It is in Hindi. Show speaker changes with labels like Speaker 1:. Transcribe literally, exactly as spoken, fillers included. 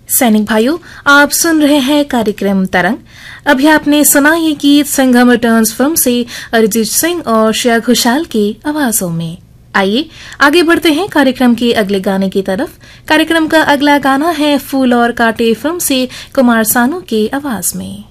Speaker 1: सैनिक भाइयों, आप सुन रहे हैं कार्यक्रम तरंग। अभी आपने सुना ये गीत संगम रिटर्न्स फिल्म से अरिजीत सिंह और श्रेया घोषाल की आवाजों में। आइए आगे बढ़ते हैं कार्यक्रम के अगले गाने की तरफ। कार्यक्रम का अगला गाना है फूल और कांटे फिल्म से कुमार सानू की आवाज में।